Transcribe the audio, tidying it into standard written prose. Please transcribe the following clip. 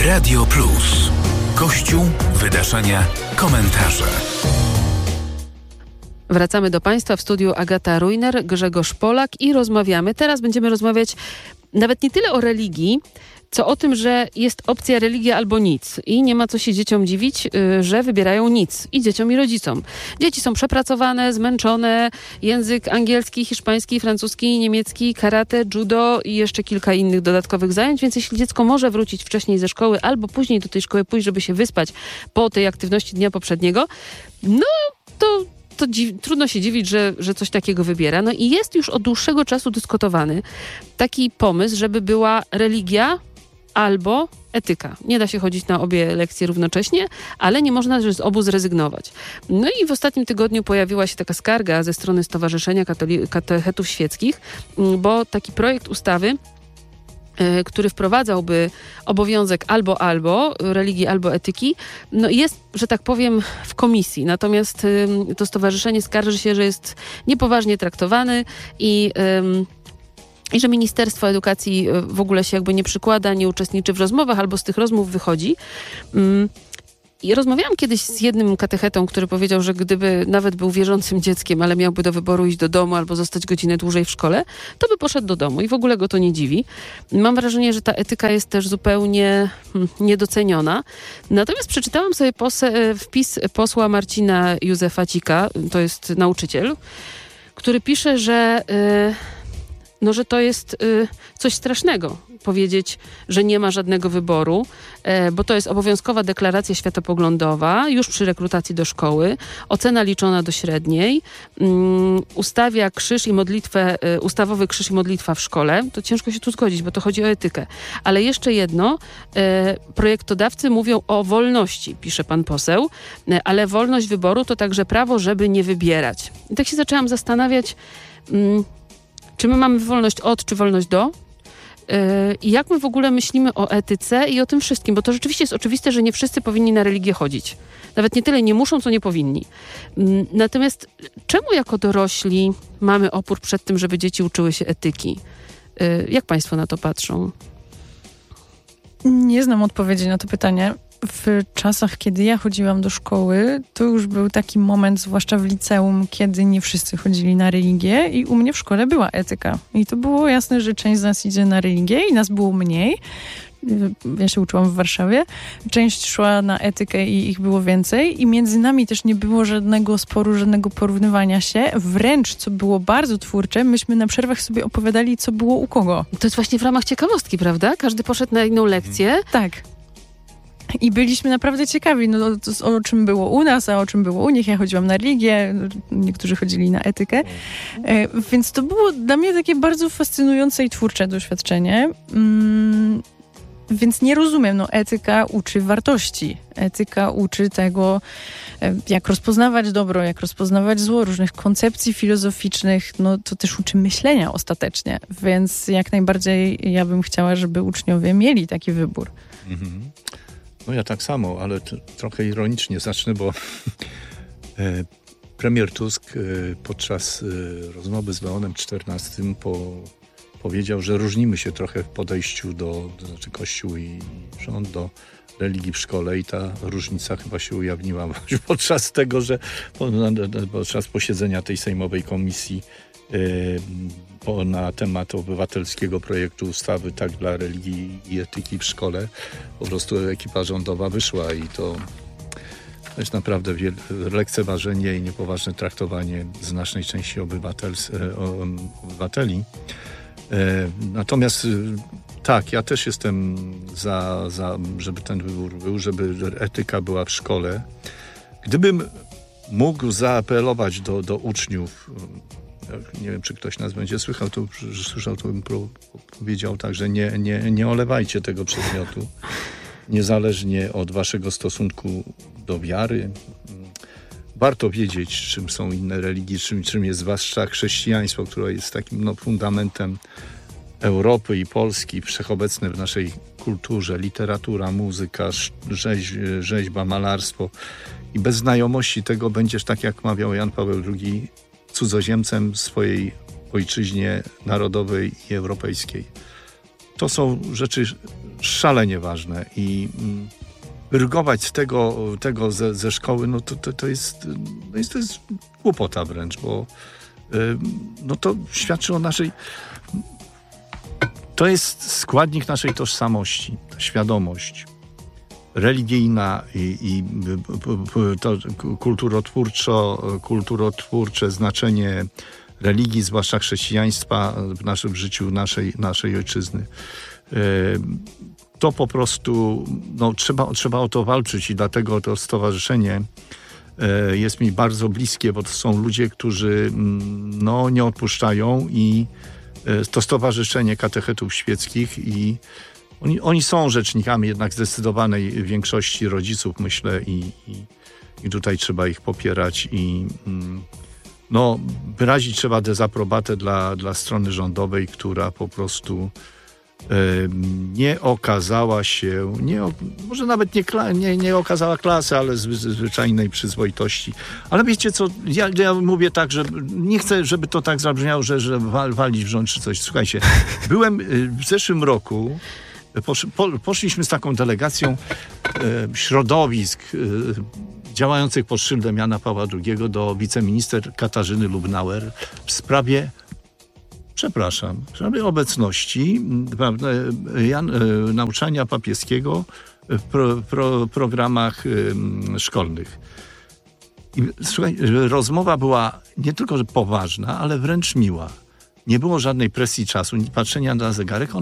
Radio Plus. Kościół, wydarzenia, komentarze. Wracamy do Państwa w studiu Agata Rujner, Grzegorz Polak i rozmawiamy. Teraz będziemy rozmawiać nawet nie tyle o religii, co o tym, że jest opcja religia albo nic. I nie ma co się dzieciom dziwić, że wybierają nic. I dzieciom, i rodzicom. Dzieci są przepracowane, zmęczone. Język angielski, hiszpański, francuski, niemiecki, karate, judo i jeszcze kilka innych dodatkowych zajęć. Więc jeśli dziecko może wrócić wcześniej ze szkoły albo później do tej szkoły pójść, żeby się wyspać po tej aktywności dnia poprzedniego, no to trudno się dziwić, że coś takiego wybiera. No i jest już od dłuższego czasu dyskutowany taki pomysł, żeby była religia albo etyka. Nie da się chodzić na obie lekcje równocześnie, ale nie można też z obu zrezygnować. No i w ostatnim tygodniu pojawiła się taka skarga ze strony Stowarzyszenia Katechetów Świeckich, bo taki projekt ustawy, który wprowadzałby obowiązek albo religii, albo etyki, no jest, że tak powiem, w komisji. Natomiast to stowarzyszenie skarży się, że jest niepoważnie traktowany i że Ministerstwo Edukacji w ogóle się jakby nie przykłada, nie uczestniczy w rozmowach albo z tych rozmów wychodzi. I rozmawiałam kiedyś z jednym katechetą, który powiedział, że gdyby nawet był wierzącym dzieckiem, ale miałby do wyboru iść do domu albo zostać godzinę dłużej w szkole, to by poszedł do domu i w ogóle go to nie dziwi. Mam wrażenie, że ta etyka jest też zupełnie niedoceniona. Natomiast przeczytałam sobie wpis posła Marcina Józefacika, to jest nauczyciel, który pisze, że to jest coś strasznego powiedzieć, że nie ma żadnego wyboru, bo to jest obowiązkowa deklaracja światopoglądowa już przy rekrutacji do szkoły, ocena liczona do średniej, ustawia krzyż i modlitwę, ustawowy krzyż i modlitwa w szkole. To ciężko się tu zgodzić, bo to chodzi o etykę. Ale jeszcze jedno, projektodawcy mówią o wolności, pisze pan poseł, ale wolność wyboru to także prawo, żeby nie wybierać. I tak się zaczęłam zastanawiać, czy my mamy wolność od, czy wolność do? I jak my w ogóle myślimy o etyce i o tym wszystkim? Bo to rzeczywiście jest oczywiste, że nie wszyscy powinni na religię chodzić. Nawet nie tyle nie muszą, co nie powinni. Natomiast czemu jako dorośli mamy opór przed tym, żeby dzieci uczyły się etyki? Jak państwo na to patrzą? Nie znam odpowiedzi na to pytanie. W czasach, kiedy ja chodziłam do szkoły, to już był taki moment, zwłaszcza w liceum, kiedy nie wszyscy chodzili na religię i u mnie w szkole była etyka. I to było jasne, że część z nas idzie na religię i nas było mniej. Ja się uczyłam w Warszawie. Część szła na etykę i ich było więcej. I między nami też nie było żadnego sporu, żadnego porównywania się. Wręcz, co było bardzo twórcze, myśmy na przerwach sobie opowiadali, co było u kogo. To jest właśnie w ramach ciekawostki, prawda? Każdy poszedł na inną lekcję. Tak. I byliśmy naprawdę ciekawi, o czym było u nas, a o czym było u nich. Ja chodziłam na religię, niektórzy chodzili na etykę. Więc to było dla mnie takie bardzo fascynujące i twórcze doświadczenie. Więc nie rozumiem, etyka uczy wartości. Etyka uczy tego, jak rozpoznawać dobro, jak rozpoznawać zło, różnych koncepcji filozoficznych. To też uczy myślenia ostatecznie. Więc jak najbardziej ja bym chciała, żeby uczniowie mieli taki wybór. Mhm. No ja tak samo, ale trochę ironicznie zacznę, bo premier Tusk podczas rozmowy z Leonem XIV powiedział, że różnimy się trochę w podejściu to znaczy Kościół i rząd do religii w szkole i ta różnica chyba się ujawniła podczas tego, że podczas posiedzenia tej sejmowej komisji na temat obywatelskiego projektu ustawy tak dla religii i etyki w szkole. Po prostu ekipa rządowa wyszła i to jest naprawdę lekceważenie i niepoważne traktowanie znacznej części obywateli. Natomiast tak, ja też jestem za, żeby ten wybór był, żeby etyka była w szkole. Gdybym mógł zaapelować do uczniów, nie wiem, czy ktoś nas będzie słyszał, to bym powiedział tak, że nie olewajcie tego przedmiotu, niezależnie od waszego stosunku do wiary. Warto wiedzieć, czym są inne religie, czym jest zwłaszcza chrześcijaństwo, które jest takim fundamentem Europy i Polski, wszechobecne w naszej kulturze, literatura, muzyka, rzeźba, malarstwo. I bez znajomości tego będziesz, tak jak mawiał Jan Paweł II, cudzoziemcem w swojej ojczyźnie narodowej i europejskiej. To są rzeczy szalenie ważne i wyrugować tego ze szkoły, no to jest głupota wręcz, bo no to świadczy o naszej... To jest składnik naszej tożsamości, świadomość religijna i to kulturotwórcze znaczenie religii, zwłaszcza chrześcijaństwa w naszym życiu, naszej ojczyzny. To po prostu, no, trzeba o to walczyć i dlatego to stowarzyszenie jest mi bardzo bliskie, bo to są ludzie, którzy no, nie odpuszczają i to Stowarzyszenie Katechetów Świeckich i oni są rzecznikami jednak zdecydowanej większości rodziców, myślę, i tutaj trzeba ich popierać i no, wyrazić trzeba dezaprobatę dla strony rządowej, która po prostu nie okazała się, może nawet nie okazała klasy, ale zwyczajnej przyzwoitości. Ale wiecie co, ja mówię tak, że nie chcę, żeby to tak zabrzmiało, że walić w rząd czy coś. Słuchajcie, byłem w zeszłym roku, poszliśmy z taką delegacją środowisk działających pod szyldem Jana Pawła II do wiceminister Katarzyny Lubnauer w sprawie obecności nauczania papieskiego w programach szkolnych. I słuchaj, rozmowa była nie tylko że poważna, ale wręcz miła. Nie było żadnej presji czasu, patrzenia na zegarek.